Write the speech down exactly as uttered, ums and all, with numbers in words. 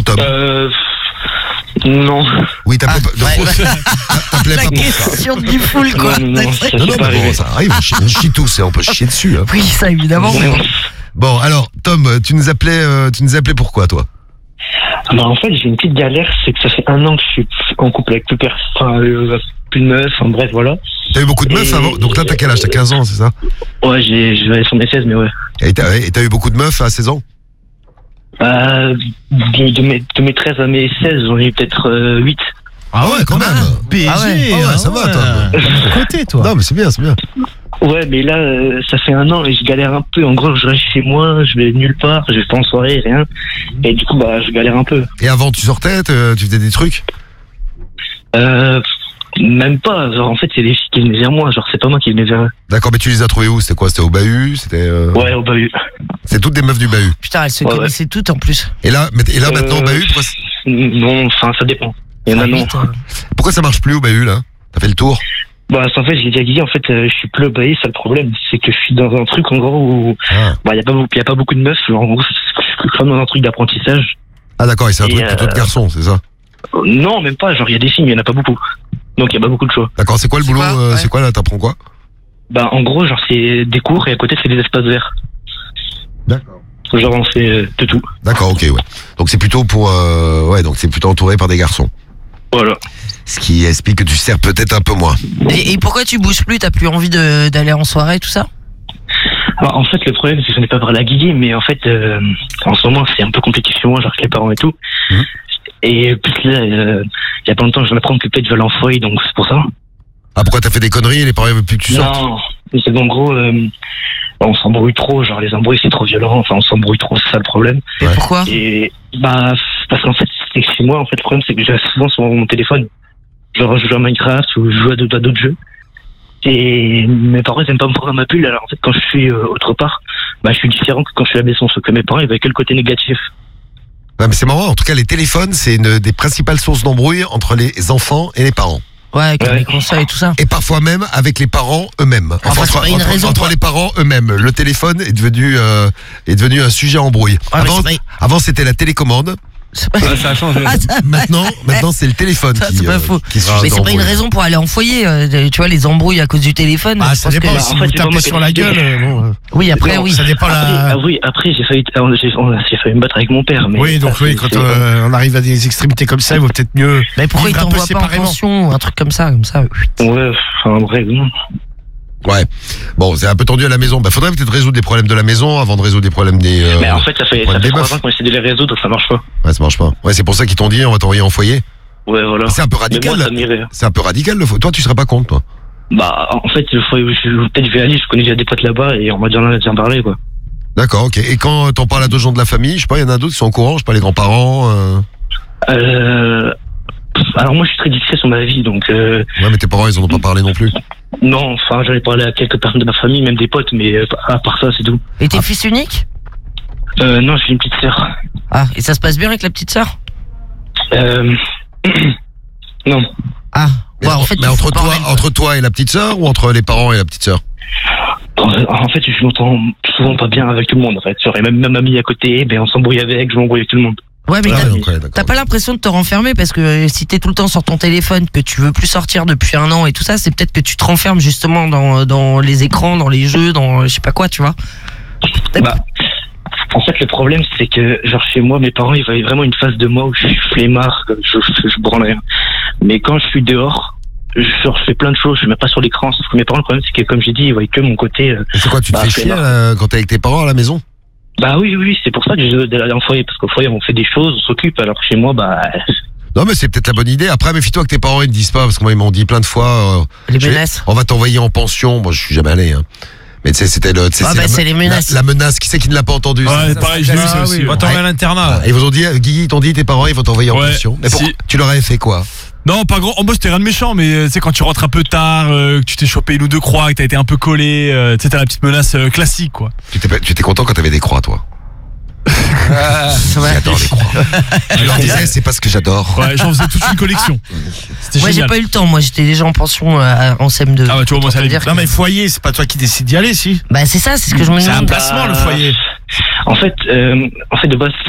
Tom? Euh... Non. Oui, t'appelais ah, pas... Ouais, ouais. t'appelais La pas pour question de Bifoul, quoi. Non, non, non, ça, Non, non, pas mais bon, ça arrive, on chie, on chie tous et on peut chier dessus. Hein. Oui, ça, évidemment. Bon, alors, Tom, tu nous appelais, euh, tu nous appelais pourquoi, toi? Bah, en fait, j'ai une petite galère, c'est que ça fait un an que je suis en couple avec plus personne, enfin, euh, plus de meufs, enfin, bref, voilà. T'as eu beaucoup de meufs et... avant? Donc là, t'as quel âge? T'as quinze ans, c'est ça? Ouais, j'ai, j'avais sur mes seize, mais ouais. Et t'as, et t'as eu beaucoup de meufs à seize ans? Euh, de, de, mes, de mes treize à mes seize, j'en ai eu peut-être euh, huit. Ah ouais, quand même. P S G, ah ouais, ah ouais, ça va, Tom. Côté, toi. Non, mais c'est bien, c'est bien. Ouais, mais là, euh, ça fait un an et je galère un peu. En gros, je reste chez moi, je vais nulle part, je vais pas en soirée, rien. Et du coup, bah, je galère un peu. Et avant, tu sortais, tu faisais des trucs? Euh, même pas. Genre, en fait, c'est les filles qui venaient vers moi. Genre, c'est pas moi qui venais vers eux. D'accord, mais tu les as trouvées où? C'était quoi? C'était au bahut? C'était euh... Ouais, au bahut. C'est toutes des meufs du bahut. Putain, elles se ouais, connaissaient ouais. toutes en plus. Et là, et là euh... maintenant, au bahut, pourquoi... Non, enfin, ça dépend. Il y en a non. Pourquoi ça marche plus au bahut, là? T'as fait le tour? Bah, en fait, j'ai dit à Guigui, en fait, euh, je suis plus au bahut, c'est le problème. C'est que je suis dans un truc, en gros, où, ah. bah, y a pas, y a pas beaucoup de meufs. Genre, en gros, je suis comme dans un truc d'apprentissage. Ah, d'accord, et c'est un et truc euh... plutôt de garçon, c'est ça? euh, Non, même pas. Genre, il y a des filles, mais il y en a pas beaucoup. Donc, il y a pas beaucoup de choix. D'accord, c'est quoi le boulot? Quoi euh, ouais. C'est quoi, là? T'apprends quoi? Bah, en gros, genre, c'est des cours et à côté, c'est des espaces verts. D'accord. Genre, on fait de tout. D'accord, ok, ouais. Donc, c'est plutôt pour, euh, ouais, donc c'est plutôt entouré par des garçons. Voilà. Ce qui explique que tu sers peut-être un peu moins. Et, et pourquoi tu bouges plus? T'as plus envie de, d'aller en soirée, tout ça? Alors, en fait, le problème, c'est que je n'ai pas parlé à Guigui, mais en fait, euh, en ce moment, c'est un peu compliqué chez moi, genre avec les parents et tout. Mmh. Et plus là, il euh, y a pas longtemps, je viens d'apprendre que peut-être veulent l'enfoyer, donc c'est pour ça. Ah, pourquoi t'as fait des conneries et les parents veulent plus que tu sortes? Non, mais c'est qu'en gros, euh, on s'embrouille trop, genre les embrouilles c'est trop violent, enfin on s'embrouille trop, c'est ça le problème. Et ouais. Pourquoi? Et bah, parce qu'en fait, c'est que chez moi, en fait, le problème, c'est que j'ai souvent sur mon téléphone. Genre, je joue à Minecraft ou je joue à d'autres jeux. Et mes parents, ils aiment pas me prendre ma bulle. Alors, en fait, quand je suis euh, autre part, bah, je suis différent que quand je suis à la maison. Sauf que mes parents, ils voient que le côté négatif. Ouais, mais c'est marrant. En tout cas, les téléphones, c'est une des principales sources d'embrouille entre les enfants et les parents. Ouais, avec ouais. les consoles et tout ça. Et parfois même avec les parents eux-mêmes. Enfin, enfin, entre, entre, entre, entre les parents eux-mêmes. Le téléphone est devenu, euh, est devenu un sujet embrouille. Ouais, avant, avant, c'était la télécommande. Ouais, ça a changé. Ah, ça, maintenant, ouais. maintenant c'est le téléphone ça, qui, c'est pas euh, faux. qui se mais c'est pas une raison pour aller en foyer. Euh, tu vois, les embrouilles à cause du téléphone. Ah, ça dépend. Que... Si vous tapez sur la gueule. Euh, bon, oui, après, non, oui. Ça dépend après, la. Ah, oui, après, j'ai failli, j'ai, j'ai failli me battre avec mon père. Mais oui, donc ça, oui, quand euh, on arrive à des extrémités comme ça, il vaut peut-être mieux. Mais pourquoi il t'envoie pas en pension ou un truc comme ça, comme ça? Ouais, enfin, bref, non. Ouais. Bon, c'est un peu tendu à la maison. Bah, faudrait peut-être résoudre des problèmes de la maison avant de résoudre des problèmes des. Euh, mais en fait, ça fait, ça fait trois ans qu'on essaie de les résoudre, donc ça marche pas. Ouais, ça marche pas. Ouais, c'est pour ça qu'ils t'ont dit, on va t'envoyer en foyer. Ouais, voilà. C'est un peu radical. Moi, c'est un peu radical le foyer. Toi, tu serais pas contre, toi? Bah, en fait, le foyer, je, peut-être je vais aller, je connais déjà des potes là-bas et on m'a déjà, déjà parlé, quoi. D'accord, ok. Et quand t'en parles à d'autres gens de la famille, je sais pas, il y en a d'autres qui sont au courant, je sais pas, les grands-parents. Euh... euh... Alors moi, je suis très discret sur ma vie, donc. Euh... Ouais, mais tes parents, ils en ont pas parlé non plus. Non, enfin, j'en ai parlé à quelques personnes de ma famille, même des potes, mais euh, à part ça, c'est tout. Et t'es ah. fils unique? Euh, non, j'ai une petite sœur. Ah, et ça se passe bien avec la petite sœur? Euh... non. Ah, mais, ouais, en fait, mais entre toi, entre toi et la petite sœur ou entre les parents et la petite sœur? En fait, je m'entends souvent pas bien avec tout le monde, en fait. Et même ma mamie à côté, ben, on s'embrouille avec, je m'embrouille avec tout le monde. Ouais, mais ah, t'as, ouais, okay, t'as pas l'impression de te renfermer parce que si t'es tout le temps sur ton téléphone, que tu veux plus sortir depuis un an et tout ça, c'est peut-être que tu te renfermes justement dans, dans les écrans, dans les jeux, dans je sais pas quoi, tu vois. Bah, en fait, le problème, c'est que, genre, chez moi, mes parents, ils voyaient vraiment une phase de moi où je suis flemmard, je, je, je branle rien. Mais quand je suis dehors, je, genre, je fais plein de choses, je me mets pas sur l'écran, sauf que mes parents, le problème, c'est que, comme j'ai dit, ils voyaient que mon côté. Euh, c'est quoi, tu te bah, fais chier euh, quand t'es avec tes parents à la maison? Bah oui, oui, c'est pour ça que je veux aller en foyer, parce qu'au foyer, on fait des choses, on s'occupe, alors que chez moi, bah. Non, mais c'est peut-être la bonne idée. Après, méfie-toi que tes parents, ils ne disent pas, parce que moi, ils m'ont dit plein de fois. Euh, les menaces. On va t'envoyer en pension. Bon, je suis jamais allé, hein. Mais tu sais, c'était le. Ah, bah, la, c'est les menaces. La, la menace, qui c'est qui ne l'a pas entendu? Ouais, pareil, je l'ai eu ça aussi. On va t'envoyer à l'internat. Ils vous ont dit, Guigui, ils t'ont dit, tes parents, ils vont t'envoyer en pension. Mais pourquoi tu leur avais fait quoi? Non, pas grand. En bas, c'était rien de méchant, mais tu sais, quand tu rentres un peu tard, euh, que tu t'es chopé une ou deux croix, que t'as été un peu collé, euh, tu sais, t'as la petite menace euh, classique, quoi. Tu t'es, tu étais content quand t'avais des croix, toi? Ah, ouais. J'adore les croix. Je leur disais, c'est pas ce que j'adore. Ouais, j'en faisais toute une collection. C'était moi, génial. j'ai pas eu le temps. Moi, j'étais déjà en pension euh, en C M deux. Ah ouais, tu vois, moi, ça allait dire. Que... Non, mais foyer, c'est pas toi qui décides d'y aller, si. Bah, c'est ça, c'est ce que je me demande. C'est un placement, le foyer. En fait, euh, en fait, de base,